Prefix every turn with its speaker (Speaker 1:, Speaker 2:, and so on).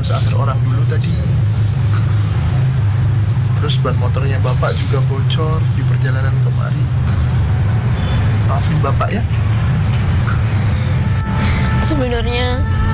Speaker 1: depan seantar orang dulu tadi. Terus ban motornya bapak juga bocor di perjalanan kemari. Maafin bapak ya.
Speaker 2: Sebenarnya